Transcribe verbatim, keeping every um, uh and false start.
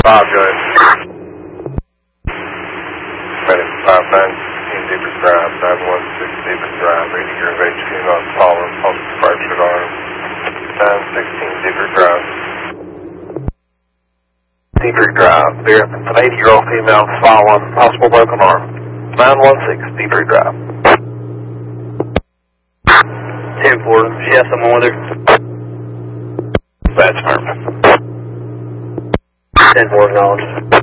five, go ahead. Medic five nine sixteen Deeper Drive, nine one six Deeper Drive, eighty year of age, female caller, pulse fractured arm. nine sixteen Deeper Drive. Deeper Drive, there, an eighty year old female, following, possible broken arm. nine one six Deeper Drive. ten four, she has someone with her. That's firm. ten four, acknowledged.